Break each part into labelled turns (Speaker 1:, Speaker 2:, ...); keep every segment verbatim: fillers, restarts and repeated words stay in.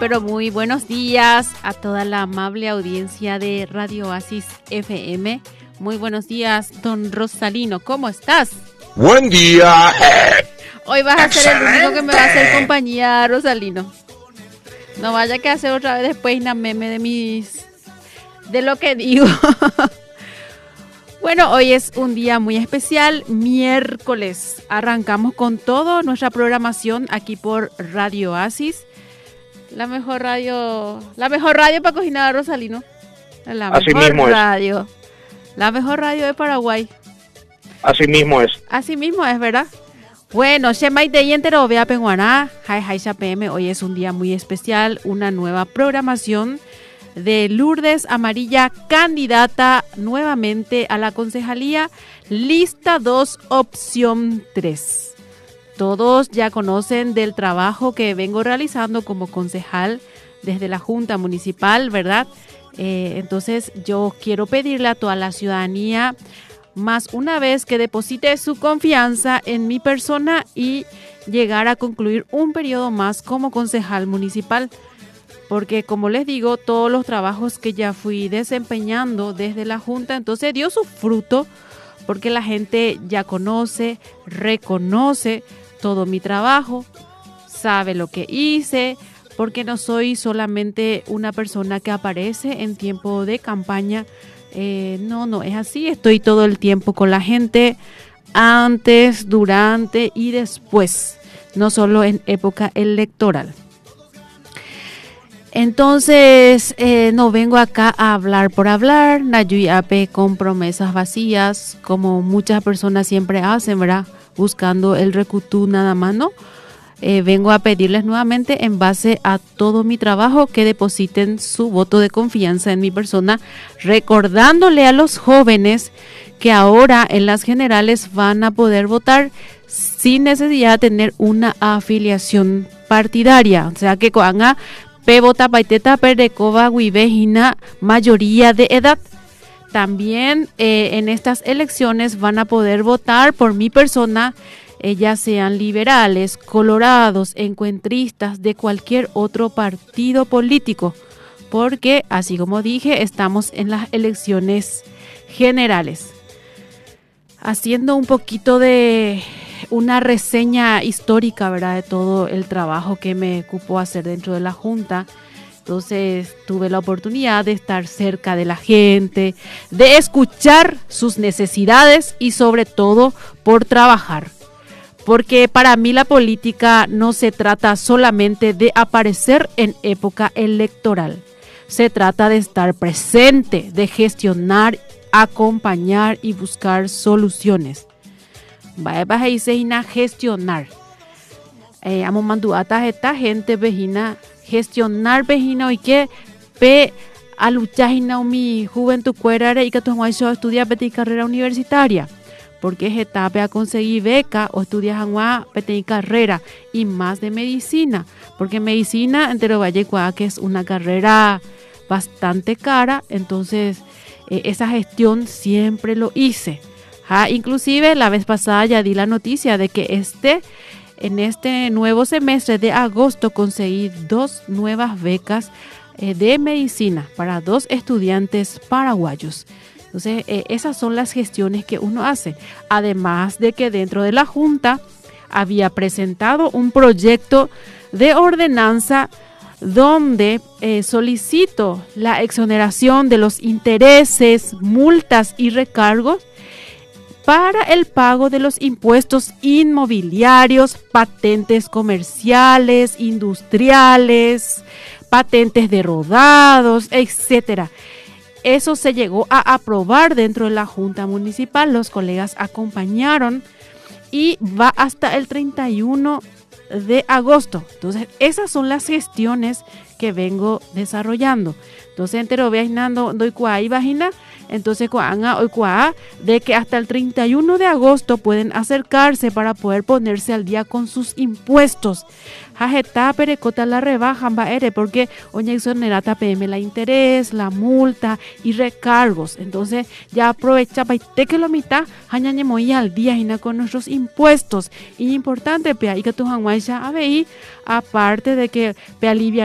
Speaker 1: pero muy buenos días a toda la amable audiencia de Radio Oasis F M. Muy buenos días, don Rosalino, ¿cómo estás?
Speaker 2: Buen día.
Speaker 1: Hoy vas a ser el único que me va a hacer compañía, Rosalino. No vaya que hacer otra vez después una meme de mis... de lo que digo. Bueno, hoy es un día muy especial, miércoles. Arrancamos con toda nuestra programación aquí por Radio Oasis. La mejor radio, la mejor radio para cocinar, Rosalino. La
Speaker 2: Así
Speaker 1: mejor
Speaker 2: mismo es.
Speaker 1: radio. La mejor radio de Paraguay.
Speaker 2: Así mismo es.
Speaker 1: Así mismo es, ¿verdad? Bueno, Shemaite y entero vea penguaná, Jai Jai P M. Hoy es un día muy especial, una nueva programación de Lourdes Amarilla, candidata nuevamente a la concejalía, lista dos, opción tres. Todos ya conocen del trabajo que vengo realizando como concejal desde la Junta Municipal, ¿verdad? Eh, entonces yo quiero pedirle a toda la ciudadanía, más una vez que deposite su confianza en mi persona y llegar a concluir un periodo más como concejal municipal. Porque como les digo, todos los trabajos que ya fui desempeñando desde la Junta, entonces dio su fruto, porque la gente ya conoce, reconoce todo mi trabajo, sabe lo que hice, porque no soy solamente una persona que aparece en tiempo de campaña. Eh, no, no es así, estoy todo el tiempo con la gente, antes, durante y después, no solo en época electoral. Entonces, eh, no vengo acá a hablar por hablar, Nayui Ape con promesas vacías, como muchas personas siempre hacen, ¿verdad? Buscando el recutú nada más, ¿no? Eh, vengo a pedirles nuevamente, en base a todo mi trabajo, que depositen su voto de confianza en mi persona, recordándole a los jóvenes que ahora en las generales van a poder votar sin necesidad de tener una afiliación partidaria, o sea que coanga P vota paiteta perdecoba guivejina mayoría de edad. También eh, en estas elecciones van a poder votar por mi persona, eh, ya sean liberales, colorados, encuentristas, de cualquier otro partido político, porque así como dije, estamos en las elecciones generales. Haciendo un poquito de una reseña histórica, ¿verdad?, de todo el trabajo que me cupo hacer dentro de la Junta. Entonces tuve la oportunidad de estar cerca de la gente, de escuchar sus necesidades y sobre todo por trabajar. Porque para mí la política no se trata solamente de aparecer en época electoral. Se trata de estar presente, de gestionar, acompañar y buscar soluciones. Vaya, vaya, dice gestionar. Eh, amo manduata esta gente vejina gestionar vejina y que pe a luchar en mi juventud cuerare y que tu maestro estudia peti carrera universitaria, porque es etapa a conseguir beca o estudias en peti carrera y más de medicina, porque medicina entero valle que es una carrera bastante cara. Entonces eh, esa gestión siempre lo hice. Ah, inclusive la vez pasada ya di la noticia de que este, en este nuevo semestre de agosto conseguí dos nuevas becas eh, de medicina para dos estudiantes paraguayos. Entonces eh, esas son las gestiones que uno hace. Además de que dentro de la Junta había presentado un proyecto de ordenanza donde eh, solicito la exoneración de los intereses, multas y recargos para el pago de los impuestos inmobiliarios, patentes comerciales, industriales, patentes de rodados, etcétera. Eso se llegó a aprobar dentro de la Junta Municipal, los colegas acompañaron y va hasta el treinta y uno de agosto. Entonces, esas son las gestiones que vengo desarrollando. Entonces, entero viajando doy cuá y vagina. Entonces, coanga hoy cuá de que hasta el treinta y uno de agosto pueden acercarse para poder ponerse al día con sus impuestos. Jajeta perecota la rebaja baere porque oña exonerata P M la interés, la multa y recargos. Entonces, ya aprovecha para que lo mitad jañañe muy al día y con nuestros impuestos. Y importante, pea y que tu janguaisha a ver, aparte de que pe alivia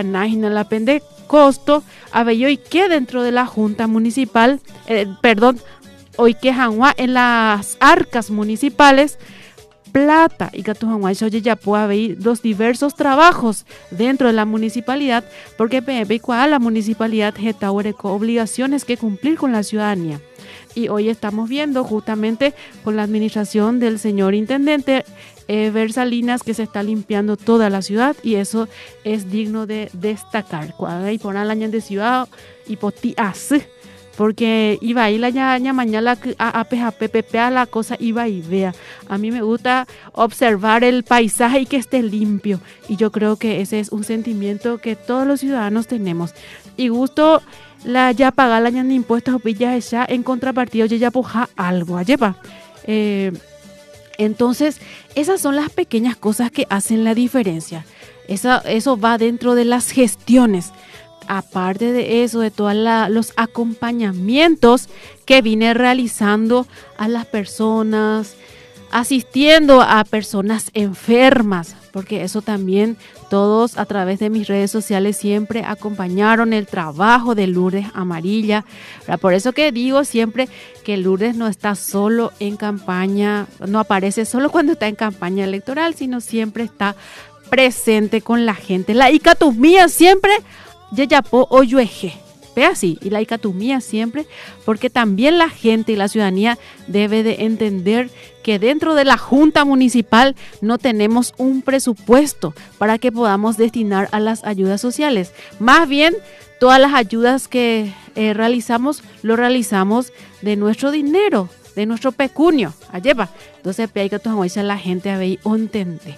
Speaker 1: en la pende costo, había hoy que dentro de la Junta Municipal, eh, perdón, hoy que Hanwa en las arcas municipales, plata y que tu Hanwa oye ya puede haber los diversos trabajos dentro de la municipalidad, porque la municipalidad está con obligaciones que cumplir con la ciudadanía. Y hoy estamos viendo justamente con la administración del señor intendente Ever Salinas que se está limpiando toda la ciudad y eso es digno de destacar. Y por el año de ciudad y por ti así, porque iba a ir la ña mañana a a la cosa iba y vea. A mí me gusta observar el paisaje y que esté limpio y yo creo que ese es un sentimiento que todos los ciudadanos tenemos. Y gusto la ya pagar la ña de impuestos pillas ya en contrapartida ya puja algo ayepa. Eh, entonces esas son las pequeñas cosas que hacen la diferencia. Esa, eso va dentro de las gestiones. Aparte de eso, de todos los acompañamientos que vine realizando a las personas, asistiendo a personas enfermas, porque eso también todos a través de mis redes sociales siempre acompañaron el trabajo de Lourdes Amarilla. Por eso que digo siempre que Lourdes no está solo en campaña, no aparece solo cuando está en campaña electoral, sino siempre está presente con la gente. La icatumía siempre Yeyapo oyueje, ve así, y la icatumía siempre, porque también la gente y la ciudadanía debe de entender que dentro de la Junta Municipal no tenemos un presupuesto para que podamos destinar a las ayudas sociales. Más bien, todas las ayudas que eh, realizamos, lo realizamos de nuestro dinero, de nuestro pecunio. Ayepa, entonces, la gente a ver entender.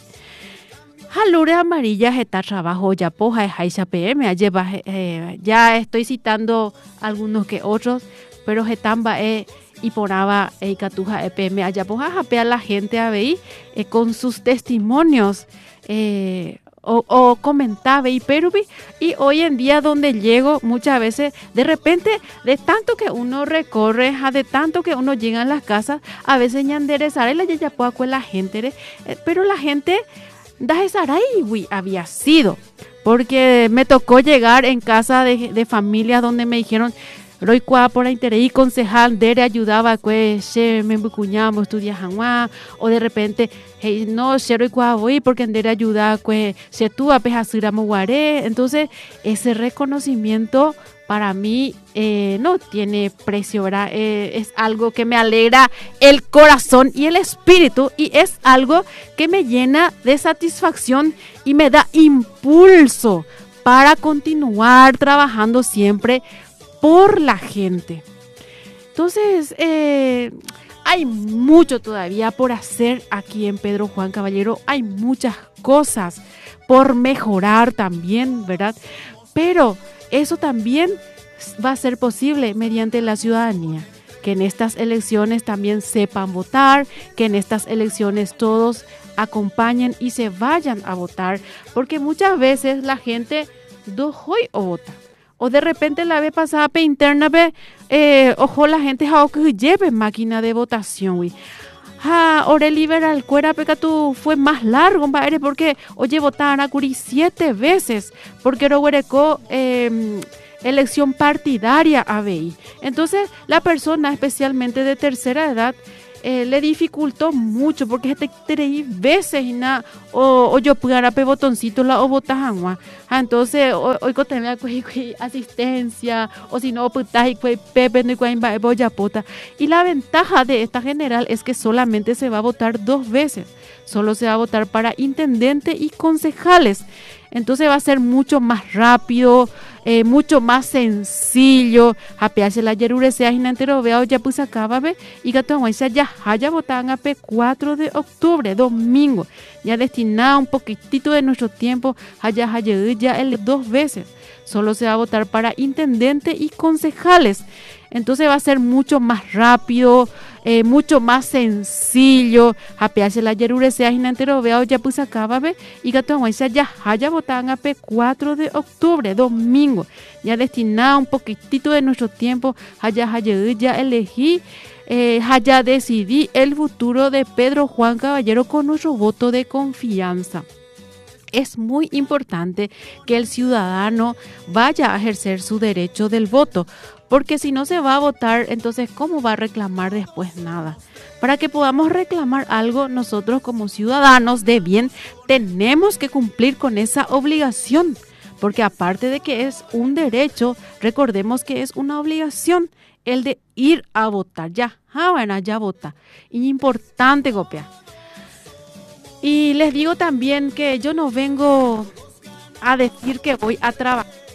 Speaker 1: Lourdes Amarilla está trabajo ya poja de Haisha P M, lleva eh, ya estoy citando algunos que otros, pero Getamba eh, y poraba e catuja E P M allá poja japea la gente a ver eh, con sus testimonios eh, o, o comentaba y perubi y hoy en día donde llego muchas veces de repente de tanto que uno recorre, de tanto que uno llega a las casas, a veces ñanderezar la ya poja con la gente, eh, pero la gente Daje Saray había sido, porque me tocó llegar en casa de, de familias donde me dijeron, Roy Cuá por interés y concejal, Dere ayudaba, que se me embucuñamos, estudia Hanwa, o de repente, hey, no, se Roy Cuá voy porque Dere ayuda, que se tú a pejasura moguaré. Entonces, ese reconocimiento para mí eh, no tiene precio, ¿verdad? Eh, es algo que me alegra el corazón y el espíritu y es algo que me llena de satisfacción y me da impulso para continuar trabajando siempre por la gente. Entonces, eh, hay mucho todavía por hacer aquí en Pedro Juan Caballero, hay muchas cosas por mejorar también, ¿verdad? Pero eso también va a ser posible mediante la ciudadanía, que en estas elecciones también sepan votar, que en estas elecciones todos acompañen y se vayan a votar, porque muchas veces la gente do hoy o vota, o de repente la vez pasada pe interna ve, eh, ojo la gente ja que lleve máquina de votación, güey. Ah, ore liberal cuera peca tú fue más largo, padre, porque oye votaban a curi siete veces, porque no huereco eh, elección partidaria a B I. Entonces la persona, especialmente de tercera edad, eh, le dificultó mucho porque este tres veces y nada o, o yo pugara pe botoncito la o botajangua. Ah, entonces hoy cotemea asistencia o si no putas y pepe no y boya pota. Y la ventaja de esta general es que solamente se va a votar dos veces. Solo se va a votar para intendente y concejales. Entonces va a ser mucho más rápido, eh, mucho más sencillo. Apearse la yerure sea jinantero veo ya pues acaba ve y gato ya haya votan a pe cuatro de octubre, domingo. Ya destinado un poquitito de nuestro tiempo haya haya ya el dos veces. Solo se va a votar para intendente y concejales. Entonces va a ser mucho más rápido, eh, mucho más sencillo. Apearse la yerure sea jinantero veo ya pues acaba ve y gato ya haya votan a pe cuatro de octubre, domingo. Ya destinado un poquitito de nuestro tiempo haya haya ya elegí. Eh, ya decidí el futuro de Pedro Juan Caballero con nuestro voto de confianza. Es muy importante que el ciudadano vaya a ejercer su derecho del voto, porque si no se va a votar, entonces ¿cómo va a reclamar después nada? Para que podamos reclamar algo, nosotros como ciudadanos de bien tenemos que cumplir con esa obligación, porque aparte de que es un derecho, recordemos que es una obligación el de ir a votar. Ya, ah, bueno, ya vota. Importante copiar. Y les digo también que yo no vengo a decir que voy a trabajar